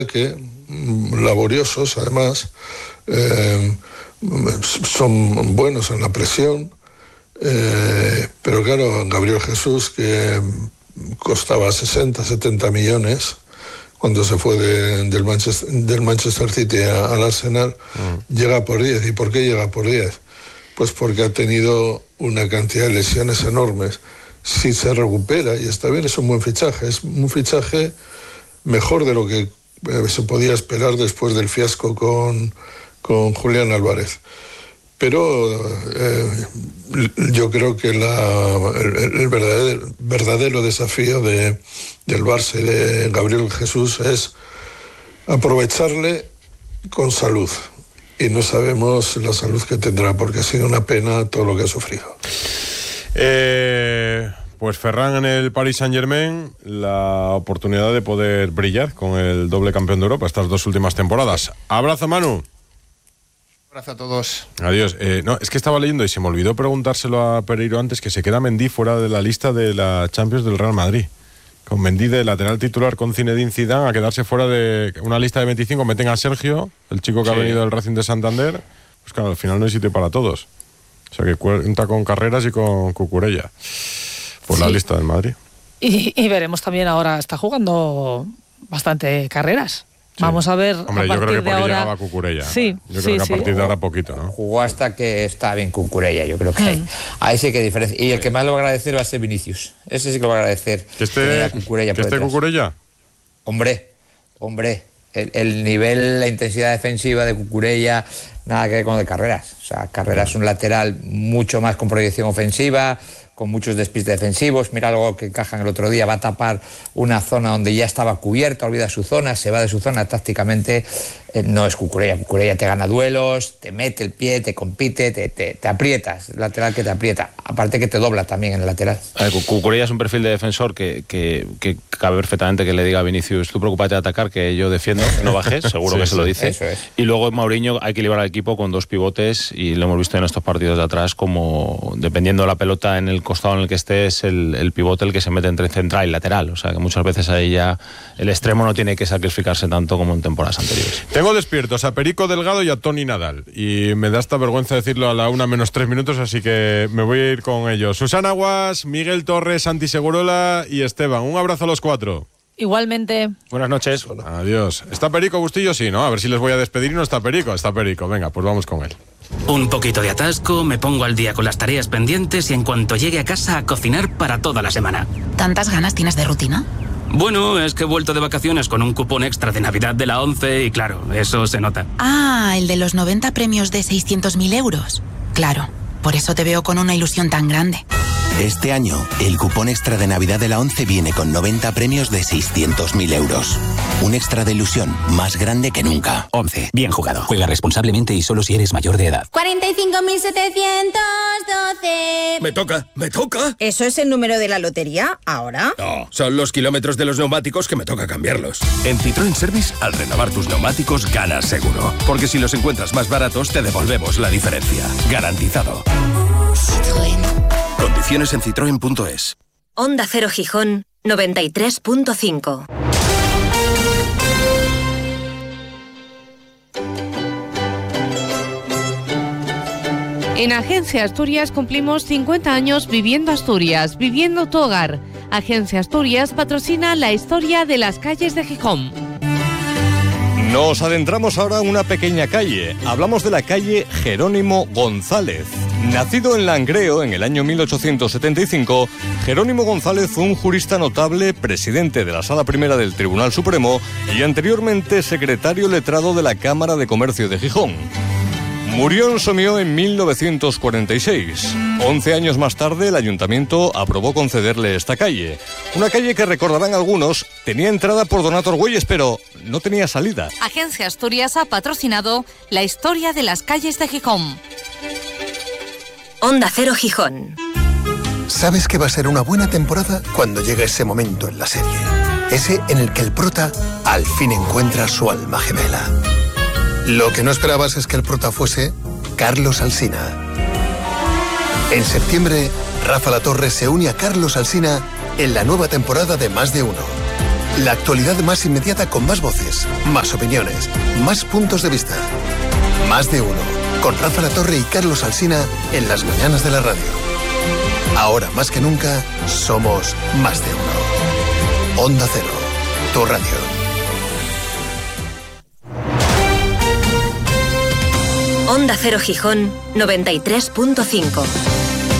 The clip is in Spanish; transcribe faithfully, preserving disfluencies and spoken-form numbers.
que laboriosos, además, eh, son buenos en la presión, eh, pero claro, Gabriel Jesús, que costaba sesenta, setenta millones cuando se fue de, del, Manchester, del Manchester City a, al Arsenal, mm. llega por diez. ¿Y por qué llega por diez? Pues porque ha tenido una cantidad de lesiones enormes. Si se recupera y está bien, es un buen fichaje, es un fichaje mejor de lo que se podía esperar después del fiasco con, con Julián Álvarez. Pero eh, yo creo que la, el, el verdadero, verdadero desafío de, del Barça y de Gabriel Jesús es aprovecharle con salud. Y no sabemos la salud que tendrá, porque ha sido una pena todo lo que ha sufrido. Eh... Pues Ferran en el Paris Saint-Germain, la oportunidad de poder brillar con el doble campeón de Europa estas dos últimas temporadas. Abrazo, Manu. Abrazo a todos. Adiós. Eh, no, es que estaba leyendo y se me olvidó preguntárselo a Pereiro antes, que se queda Mendy fuera de la lista de la Champions del Real Madrid. Con Mendy de lateral titular con Zinedine Zidane, a quedarse fuera de una lista de veinticinco, meten a Sergio, el chico que sí. ha venido del Racing de Santander. Pues claro, al final no hay sitio para todos. O sea que cuenta con Carreras y con Cucurella. Por sí. la lista del Madrid. Y, y veremos también ahora, está jugando bastante carreras. Sí. Vamos a ver. Hombre, a yo creo que porque ahora... llegaba Cucurella. Sí, yo creo sí, que a sí. partir de ahora poquito, ¿no? Jugó hasta que está bien Cucurella, yo creo que mm. hay. Ahí sí que diferencia. Y el que más lo va a agradecer va a ser Vinicius. Ese sí que lo va a agradecer. ¿Que esté Cucurella? ¿Que esté Cucurella? Hombre, hombre. El, el nivel, la intensidad defensiva de Cucurella, nada que ver con el de Carreras. O sea, Carreras es un lateral mucho más con proyección ofensiva, con muchos despistes defensivos. Mira algo que encajan el otro día, va a tapar una zona donde ya estaba cubierta, olvida su zona, se va de su zona tácticamente. Eh, no es Cucurella, Cucurella te gana duelos, te mete el pie, te compite, te, te, te aprietas, el lateral que te aprieta, aparte que te dobla también en el lateral. A ver, Cucurella es un perfil de defensor que, que, que cabe perfectamente que le diga a Vinicius, tú preocúpate de atacar, que yo defiendo, no bajes, seguro sí, que se lo dice. Eso es. Y luego Mourinho ha equilibrado al equipo con dos pivotes y lo hemos visto en estos partidos de atrás, como dependiendo de la pelota en el costado en el que esté, es el, el pivote el que se mete entre central y lateral. O sea que muchas veces ahí ya el extremo no tiene que sacrificarse tanto como en temporadas anteriores. Tengo despiertos a Perico Delgado y a Tony Nadal. Y me da esta vergüenza decirlo a la una menos tres minutos, así que me voy a ir con ellos. Susana Aguas, Miguel Torres, Santi Segurola y Esteban. Un abrazo a los cuatro. Igualmente. Buenas noches. Adiós. ¿Está Perico Bustillo? Sí, ¿no? A ver si les voy a despedir y no está Perico. Está Perico. Venga, pues vamos con él. Un poquito de atasco, me pongo al día con las tareas pendientes y en cuanto llegue a casa a cocinar para toda la semana. ¿Tantas ganas tienes de rutina? Bueno, es que he vuelto de vacaciones con un cupón extra de Navidad de la ONCE y claro, eso se nota. Ah, el de los noventa premios de seiscientos mil euros. Claro, por eso te veo con una ilusión tan grande. Este año, el cupón extra de Navidad de la ONCE viene con noventa premios de seiscientos mil euros. Un extra de ilusión más grande que nunca. ONCE, bien jugado. Juega responsablemente y solo si eres mayor de edad. cuarenta y cinco mil setecientos doce. Me toca, me toca. ¿Eso es el número de la lotería ahora? No, son los kilómetros de los neumáticos que me toca cambiarlos. En Citroën Service, al renovar tus neumáticos, ganas seguro. Porque si los encuentras más baratos, te devolvemos la diferencia. Garantizado. Citroën. Condiciones en citroen punto es. Onda Cero Gijón, noventa y tres punto cinco. En Agencia Asturias cumplimos cincuenta años viviendo Asturias, viviendo tu hogar. Agencia Asturias patrocina la historia de las calles de Gijón. Nos adentramos ahora en una pequeña calle. Hablamos de la calle Jerónimo González. Nacido en Langreo en el año mil ochocientos setenta y cinco, Jerónimo González fue un jurista notable, presidente de la Sala Primera del Tribunal Supremo y anteriormente secretario letrado de la Cámara de Comercio de Gijón. Murió en Somio en mil novecientos cuarenta y seis. Once años más tarde, el ayuntamiento aprobó concederle esta calle. Una calle que, recordarán algunos, tenía entrada por Donato Argüelles, pero no tenía salida. Agencia Asturias ha patrocinado la historia de las calles de Gijón. Onda Cero Gijón. Sabes que va a ser una buena temporada cuando llegue ese momento en la serie. Ese en el que el prota al fin encuentra su alma gemela. Lo que no esperabas es que el prota fuese Carlos Alsina. En septiembre, Rafa La Torre se une a Carlos Alsina en la nueva temporada de Más de Uno. La actualidad más inmediata con más voces, más opiniones, más puntos de vista. Más de uno, con Rafa La Torre y Carlos Alsina en las mañanas de la radio. Ahora más que nunca, somos más de uno. Onda Cero, tu radio. Onda Cero Gijón, noventa y tres punto cinco.